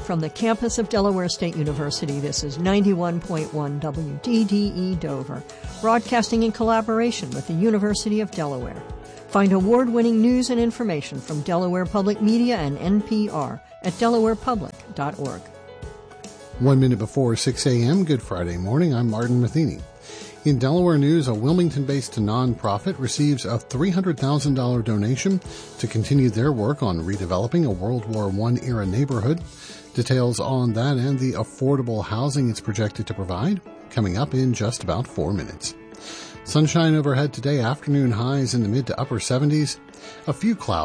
from the campus of Delaware State University, this is 91.1 WDDE Dover, broadcasting in collaboration with the University of Delaware. Find award-winning news and information from Delaware Public Media and NPR at delawarepublic.org. 1 minute before 6 a.m., Good Friday morning, I'm Martin Matheny. In Delaware news, a Wilmington-based nonprofit receives a $300,000 donation to continue their work on redeveloping a World War I-era neighborhood. Details on that and the affordable housing it's projected to provide coming up in just about 4 minutes. Sunshine overhead today, afternoon highs in the mid to upper 70s. A few clouds